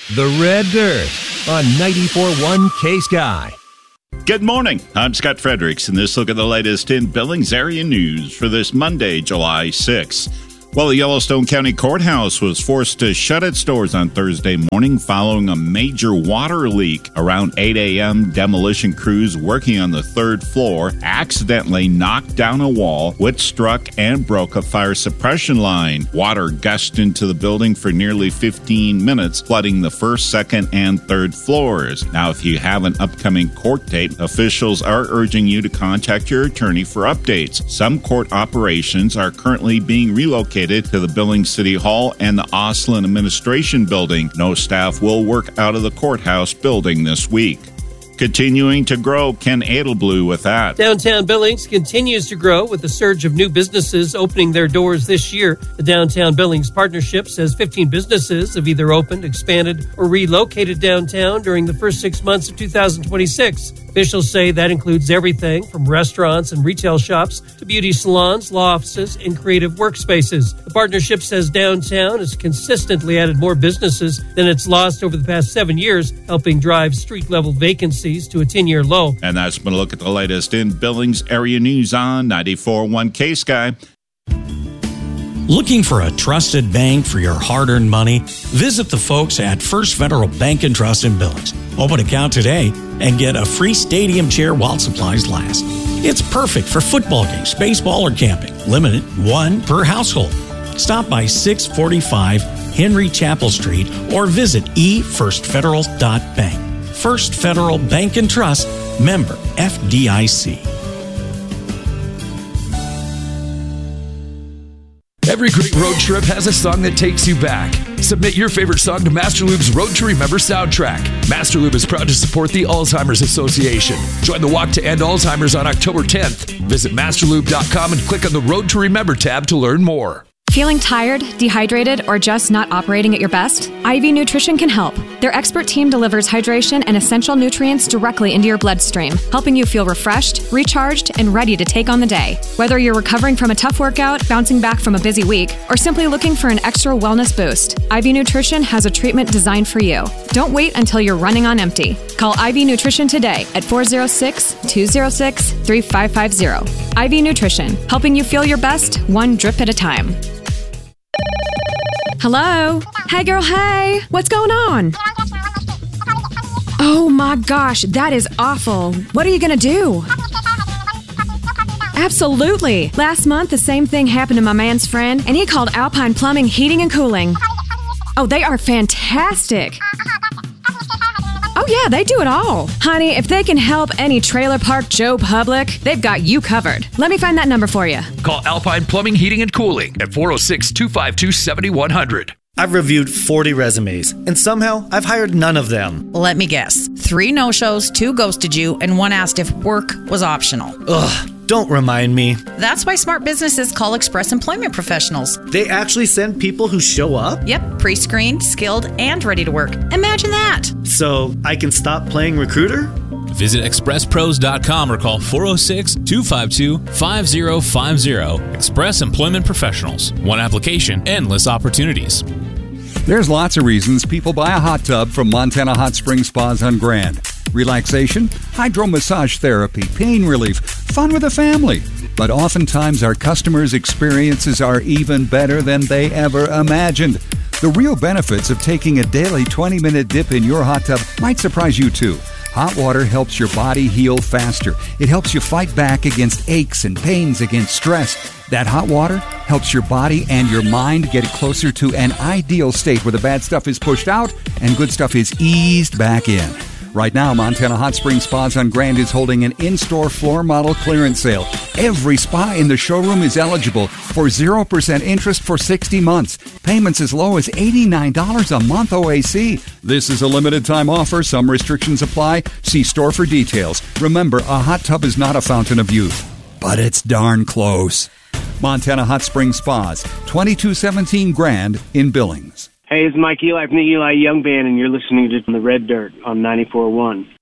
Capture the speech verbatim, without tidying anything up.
The Red Dirt on ninety-four point one K-Sky. Good morning. I'm Scott Fredericks, and this look at the latest in Billings area news for this Monday, July sixth. Well, the Yellowstone County Courthouse was forced to shut its doors on Thursday morning following a major water leak. Around eight a.m., demolition crews working on the third floor accidentally knocked down a wall, which struck and broke a fire suppression line. Water gushed into the building for nearly fifteen minutes, flooding the first, second, and third floors. Now, if you have an upcoming court date, officials are urging you to contact your attorney for updates. Some court operations are currently being relocated to the Billings City Hall and the Osland Administration Building. No staff will work out of the courthouse building this week. Continuing to grow, Ken Edelblue with that. Downtown Billings continues to grow with a surge of new businesses opening their doors this year. The Downtown Billings Partnership says fifteen businesses have either opened, expanded, or relocated downtown during the first six months of two thousand twenty-six. Officials say that includes everything from restaurants and retail shops to beauty salons, law offices, and creative workspaces. The partnership says downtown has consistently added more businesses than it's lost over the past seven years, helping drive street-level vacancies to a ten-year low. And that's been a look at the latest in Billings area news on ninety-four point one K-Sky. Looking for a trusted bank for your hard-earned money? Visit the folks at First Federal Bank and Trust in Billings. Open an account today and get a free stadium chair while supplies last. It's perfect for football games, baseball, or camping. Limited one per household. Stop by six forty-five Henry Chapel Street or visit e first federal dot bank. First Federal Bank and Trust, member F D I C. Every great road trip has a song that takes you back. Submit your favorite song to Master Lube's Road to Remember soundtrack. Master Lube is proud to support the Alzheimer's Association. Join the Walk to End Alzheimer's on October tenth. Visit master lube dot com and click on the Road to Remember tab to learn more. Feeling tired, dehydrated, or just not operating at your best? I V Nutrition can help. Their expert team delivers hydration and essential nutrients directly into your bloodstream, helping you feel refreshed, recharged, and ready to take on the day. Whether you're recovering from a tough workout, bouncing back from a busy week, or simply looking for an extra wellness boost, I V Nutrition has a treatment designed for you. Don't wait until you're running on empty. Call I V Nutrition today at four oh six, two oh six, three five five oh. I V Nutrition, helping you feel your best, one drip at a time. Hello? Hey girl, hey! What's going on? Oh my gosh, that is awful. What are you gonna do? Absolutely. Last month, the same thing happened to my man's friend, and he called Alpine Plumbing, Heating, and Cooling. Oh, they are fantastic. Oh yeah, they do it all. Honey, if they can help any trailer park Joe Public, they've got you covered. Let me find that number for you. Call Alpine Plumbing, Heating, and Cooling at four oh six, two five two, seven one zero zero. I've reviewed forty resumes, and somehow I've hired none of them. Let me guess. Three no-shows, two ghosted you, and one asked if work was optional. Ugh, don't remind me. That's why smart businesses call Express Employment Professionals. They actually send people who show up? Yep, pre-screened, skilled, and ready to work. Imagine that. So I can stop playing recruiter? Visit express pros dot com or call four oh six, two five two, five oh five oh. Express Employment Professionals. One application, endless opportunities. There's lots of reasons people buy a hot tub from Montana Hot Spring Spas on Grand. Relaxation, hydro massage therapy, pain relief, fun with the family. But oftentimes our customers' experiences are even better than they ever imagined. The real benefits of taking a daily twenty-minute dip in your hot tub might surprise you too. Hot water helps your body heal faster. It helps you fight back against aches and pains, against stress. That hot water helps your body and your mind get closer to an ideal state where the bad stuff is pushed out and good stuff is eased back in. Right now, Montana Hot Spring Spas on Grand is holding an in-store floor model clearance sale. Every spa in the showroom is eligible for zero percent interest for sixty months. Payments as low as eighty-nine dollars a month O A C. This is a limited time offer. Some restrictions apply. See store for details. Remember, a hot tub is not a fountain of youth, but it's darn close. Montana Hot Spring Spas, twenty-two seventeen Grand in Billings. Hey, it's Mike Eli from the Eli Young Band, and you're listening to The Red Dirt on ninety-four point one.